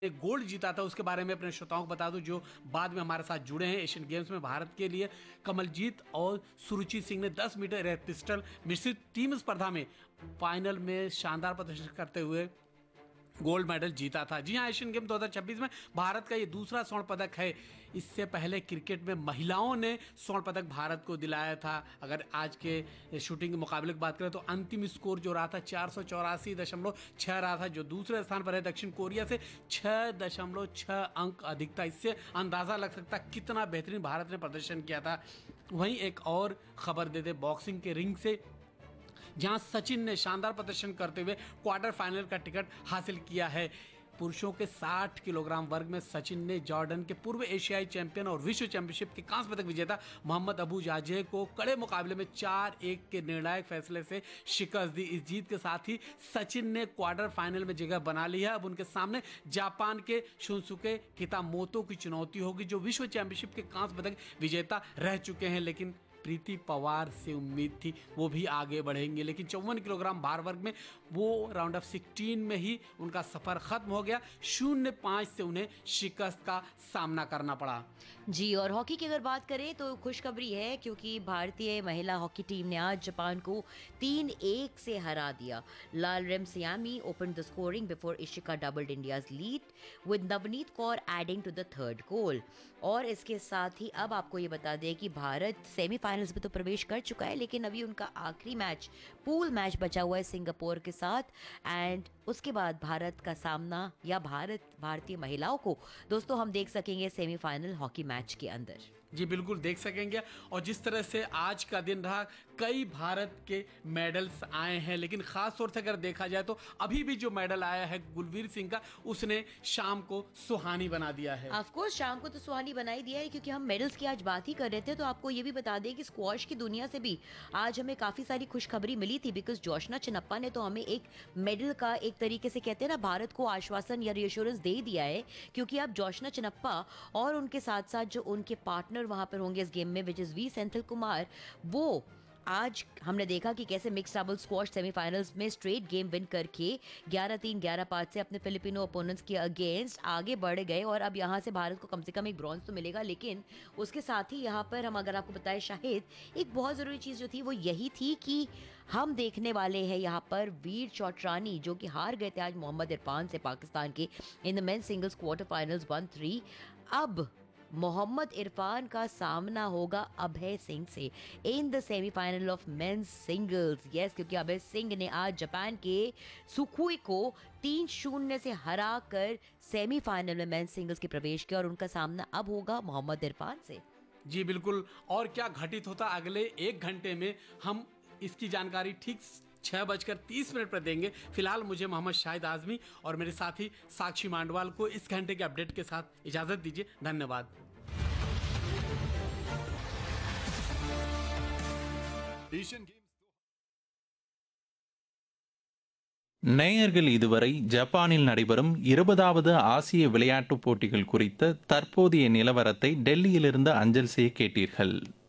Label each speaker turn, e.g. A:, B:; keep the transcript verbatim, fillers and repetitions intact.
A: एक गोल्ड जीता था, उसके बारे में अपने श्रोताओं को बता दूं जो बाद में हमारे साथ जुड़े हैं। एशियन गेम्स में भारत के लिए कमलजीत और सुरुचि सिंह ने दस मीटर एयर पिस्टल मिश्रित टीम स्पर्धा में फाइनल में शानदार प्रदर्शन करते हुए गोल्ड मेडल जीता था। जी हाँ, एशियन गेम दो हज़ार छब्बीस में भारत का ये दूसरा स्वर्ण पदक है। इससे पहले क्रिकेट में महिलाओं ने स्वर्ण पदक भारत को दिलाया था। अगर आज के शूटिंग के मुकाबले की बात करें तो अंतिम स्कोर जो रहा था चार सौ चौरासी दशमलव छः रहा था, जो दूसरे स्थान पर है दक्षिण कोरिया से छः दशमलव छः अंक अधिक था। इससे अंदाज़ा लग सकता कितना बेहतरीन भारत ने प्रदर्शन किया था। वहीं एक और खबर दे दे बॉक्सिंग के रिंग से, जहां सचिन ने शानदार प्रदर्शन करते हुए क्वार्टर फाइनल का टिकट हासिल किया है। पुरुषों के साठ किलोग्राम वर्ग में सचिन ने जॉर्डन के पूर्व एशियाई चैंपियन और विश्व चैंपियनशिप के कांस्य पदक विजेता मोहम्मद अबू जाजे को कड़े मुकाबले में चार एक के निर्णायक फैसले से शिकस्त दी। इस जीत के साथ ही सचिन ने क्वार्टर फाइनल में जगह बना ली है। अब उनके सामने जापान के शुनसुके कितामोतो की चुनौती होगी, जो विश्व चैंपियनशिप के कांस्य पदक विजेता रह चुके हैं। लेकिन प्रीति पवार से उम्मीद थी वो भी आगे बढ़ेंगे, लेकिन चौवन किलोग्राम भार वर्ग में वो राउंड ऑफ सिक्सटीन में ही उनका सफर खत्म हो गया। शून्य पाँच से उन्हें शिकस्त का सामना करना पड़ा।
B: जी, और हॉकी की अगर बात करें तो खुशखबरी है, क्योंकि भारतीय महिला हॉकी टीम ने आज जापान को तीन एक से हरा दिया। लाल रेमसियामी opened the scoring before Ishika doubled India's lead with Navneet Kaur adding to the third goal. और इसके साथ ही अब आपको ये बता दें कि भारत सेमीफाइनल्स में तो प्रवेश कर चुका है, लेकिन अभी उनका आखिरी मैच पूल मैच बचा हुआ है सिंगापुर के साथ। एंड उसके बाद भारत का सामना या भारत भारतीय महिलाओं को दोस्तों हम देख सकेंगे सेमीफाइनल हॉकी मैच के अंदर।
A: जी बिल्कुल देख सकेंगे। और जिस तरह से आज का दिन रहा, कई भारत के मेडल्स आए हैं, लेकिन खास तौर से अगर देखा जाए तो अभी भी जो मेडल आया है गुलवीर सिंह का, उसने शाम को सुहानी बना दिया है।
B: ऑफ कोर्स शाम को तो सुहानी बना ही दिया है, क्योंकि हम मेडल्स की आज बात ही कर रहे थे। तो आपको ये भी बता दें कि स्क्वॉश की दुनिया से भी आज हमें काफी सारी खुशखबरी मिली थी, बिकॉज जोशना चिनप्पा ने तो हमें एक मेडल का एक तरीके से कहते हैं ना भारत को आश्वासन या रिएश्योरेंस दे दिया है। क्योंकि अब जोशना चिनप्पा और उनके साथ साथ जो उनके पार्टनर वहां पर होंगे इस गेम में, which is we Senthil Kumar, वो आज हमने देखा कि कैसे मिक्स डबल स्क्वॉश सेमीफाइनल्स में स्ट्रेट गेम विन करके ग्यारह तीन ग्यारह पाँच से अपने फिलिपिनो ओपोनेंट्स के अगेंस्ट आगे बढ़ गए। और अब यहाँ से भारत को कम से कम एक ब्रॉन्ज तो मिलेगा, लेकिन उसके साथ ही यहाँ पर हम अगर आपको बताएं शाहिद, एक बहुत ज़रूरी चीज़ जो थी वो यही थी कि हम देखने वाले हैं यहाँ पर वीर चौटरानी, जो कि हार गए थे आज मोहम्मद इरफान से पाकिस्तान के in the main singles quarter finals one three. अब मोहम्मद इरफान का सामना होगा अभय सिंह से in the semifinal of men's singles. Yes, क्योंकि अभय सिंह ने आज जापान के सुखुई को तीन शून्य से हरा कर सेमीफाइनल में मेंस सिंगल्स के प्रवेश किया, और उनका सामना अब होगा मोहम्मद इरफान से।
A: जी बिल्कुल। और क्या घटित होता अगले एक घंटे में, हम इसकी जानकारी ठीक छह बजकर तीस मिनट पर देंगे। फिलहाल मुझे मोहम्मद शाहिद आजमी और मेरे साथी साक्षी मांडवाल को इस घंटे के अपडेट के साथ इजाजत दीजिए। धन्यवाद।
C: நேயர்கள் இதுவரை ஜப்பானில் நடைபெறும் இருபதாவது ஆசிய விளையாட்டுப் போட்டிகள் குறித்த தற்போதைய நிலவரத்தை டெல்லியிலிருந்து அஞ்சல் செய்ய கேட்டீர்கள்.